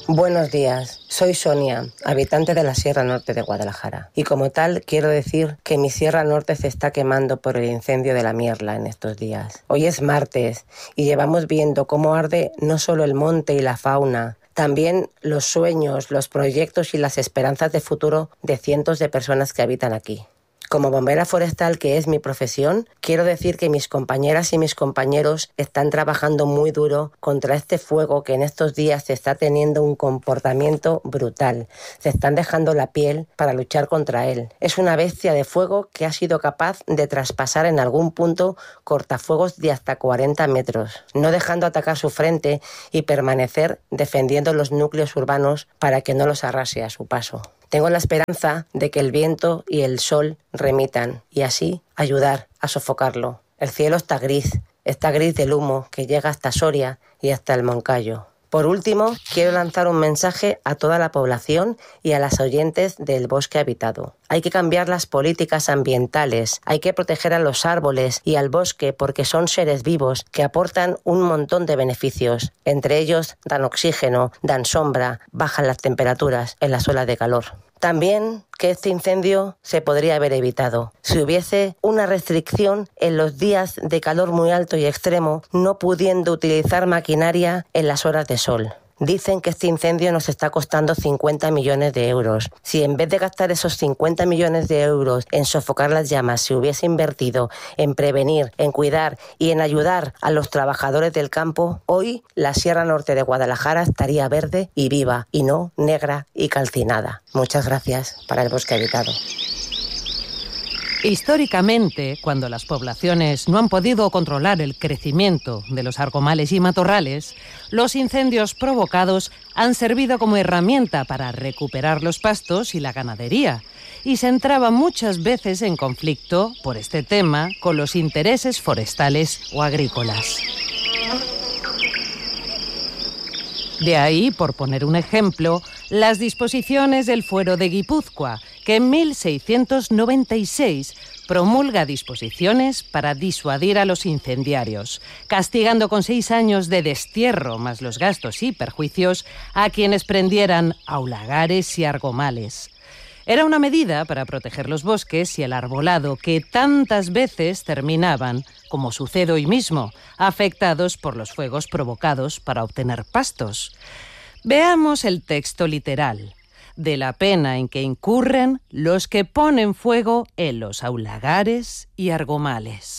Buenos días, soy Sonia, habitante de la Sierra Norte de Guadalajara. Y como tal, quiero decir que mi Sierra Norte se está quemando por el incendio de la Mierla en estos días. Hoy es martes y llevamos viendo cómo arde no solo el monte y la fauna, también los sueños, los proyectos y las esperanzas de futuro de cientos de personas que habitan aquí. Como bombera forestal, que es mi profesión, quiero decir que mis compañeras y mis compañeros están trabajando muy duro contra este fuego que en estos días está teniendo un comportamiento brutal. Se están dejando la piel para luchar contra él. Es una bestia de fuego que ha sido capaz de traspasar en algún punto cortafuegos de hasta 40 metros, no dejando atacar su frente y permanecer defendiendo los núcleos urbanos para que no los arrase a su paso. Tengo la esperanza de que el viento y el sol remitan y así ayudar a sofocarlo. El cielo está gris del humo que llega hasta Soria y hasta el Moncayo. Por último, quiero lanzar un mensaje a toda la población y a las oyentes del Bosque Habitado. Hay que cambiar las políticas ambientales, hay que proteger a los árboles y al bosque porque son seres vivos que aportan un montón de beneficios. Entre ellos dan oxígeno, dan sombra, bajan las temperaturas en las olas de calor. También que este incendio se podría haber evitado si hubiese una restricción en los días de calor muy alto y extremo, no pudiendo utilizar maquinaria en las horas de sol. Dicen que este incendio nos está costando 50 millones de euros. Si en vez de gastar esos 50 millones de euros en sofocar las llamas, se hubiese invertido en prevenir, en cuidar y en ayudar a los trabajadores del campo, hoy la Sierra Norte de Guadalajara estaría verde y viva, y no negra y calcinada. Muchas gracias para el Bosque Habitado. Históricamente, cuando las poblaciones no han podido controlar el crecimiento de los argomales y matorrales, los incendios provocados han servido como herramienta para recuperar los pastos y la ganadería, y se entraba muchas veces en conflicto por este tema con los intereses forestales o agrícolas. De ahí, por poner un ejemplo, las disposiciones del Fuero de Guipúzcoa, que en 1696 promulga disposiciones para disuadir a los incendiarios, castigando con 6 años de destierro más los gastos y perjuicios a quienes prendieran aulagares y argomales. Era una medida para proteger los bosques y el arbolado que tantas veces terminaban, como sucede hoy mismo, afectados por los fuegos provocados para obtener pastos. Veamos el texto literal. De la pena en que incurren los que ponen fuego en los aulagares y argomales.